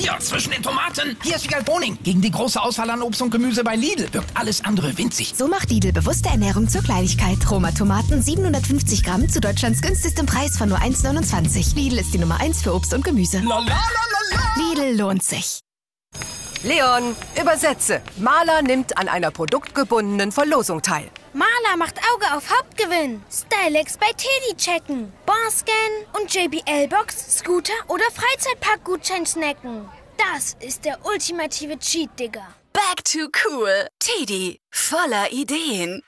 hier zwischen den Tomaten. Hier ist Wiegald Boning. Gegen die große Auswahl an Obst und Gemüse bei Lidl wirkt alles andere winzig. So macht Lidl bewusste Ernährung zur Kleinigkeit. Roma Tomaten 750 Gramm zu Deutschlands günstigstem Preis von nur 1,29. Lidl ist die Nummer 1 für Obst und Gemüse. Lidl lohnt sich. Leon, übersetze. Maler nimmt an einer produktgebundenen Verlosung teil. Maler macht Auge auf Hauptgewinn. Stylex bei Teddy checken. Barscan und JBL-Box, Scooter oder Freizeitpark-Gutschein snacken. Das ist der ultimative Cheat, Digga. Back to cool. Teddy, voller Ideen.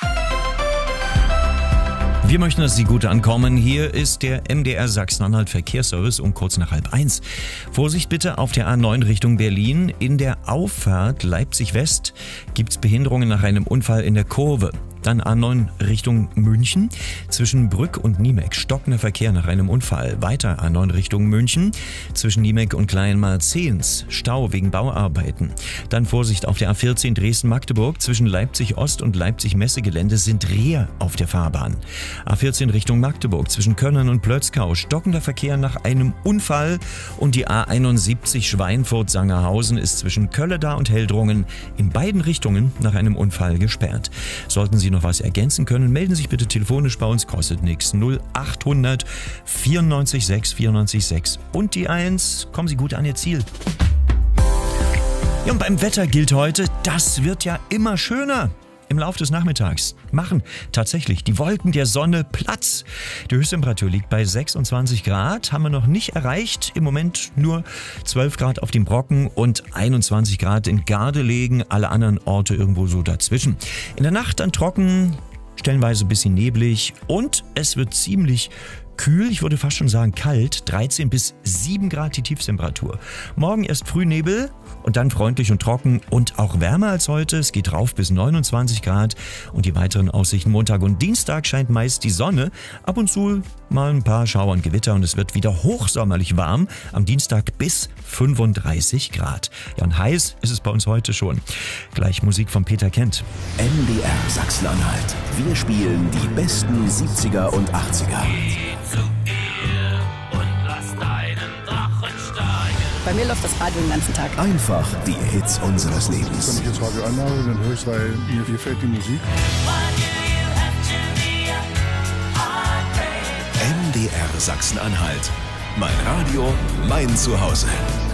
Wir möchten, dass Sie gut ankommen. Hier ist der MDR Sachsen-Anhalt Verkehrsservice um kurz nach 12:30. Vorsicht bitte auf der A9 Richtung Berlin. In der Auffahrt Leipzig West gibt's Behinderungen nach einem Unfall in der Kurve. Dann A9 Richtung München. Zwischen Brück und Niemek stockender Verkehr nach einem Unfall. Weiter A9 Richtung München. Zwischen Niemek und Kleinmarzens Stau wegen Bauarbeiten. Dann Vorsicht auf der A14 Dresden-Magdeburg. Zwischen Leipzig Ost und Leipzig Messegelände sind Reher auf der Fahrbahn. A14 Richtung Magdeburg. Zwischen Könnern und Plötzkau stockender Verkehr nach einem Unfall. Und die A71 Schweinfurt-Sangerhausen ist zwischen Kölledar und Heldrungen in beiden Richtungen nach einem Unfall gesperrt. Sollten Sie noch was ergänzen können, melden Sie sich bitte telefonisch bei uns, kostet nichts. 0800 94 6 94 6 und die 1. Kommen Sie gut an Ihr Ziel. Ja, und beim Wetter gilt heute, das wird ja immer schöner. Im Laufe des Nachmittags machen tatsächlich die Wolken der Sonne Platz. Die Höchsttemperatur liegt bei 26 Grad, haben wir noch nicht erreicht. Im Moment nur 12 Grad auf dem Brocken und 21 Grad in Gardelegen, alle anderen Orte irgendwo so dazwischen. In der Nacht dann trocken, stellenweise ein bisschen neblig und es wird ziemlich kühl, ich würde fast schon sagen kalt, 13 bis 7 Grad die Tiefstemperatur. Morgen erst Frühnebel und dann freundlich und trocken und auch wärmer als heute. Es geht rauf bis 29 Grad und die weiteren Aussichten Montag und Dienstag scheint meist die Sonne. Ab und zu mal ein paar Schauer und Gewitter und es wird wieder hochsommerlich warm. Am Dienstag bis 35 Grad. Ja, und heiß ist es bei uns heute schon. Gleich Musik von Peter Kent. MDR Sachsen-Anhalt. Wir spielen die besten 70er und 80er. Bei mir läuft das Radio den ganzen Tag. Einfach die Hits unseres Lebens. Wenn ich jetzt Radio anmache, dann höre ich es, weil mir gefällt die Musik. MDR Sachsen-Anhalt. Mein Radio, mein Zuhause.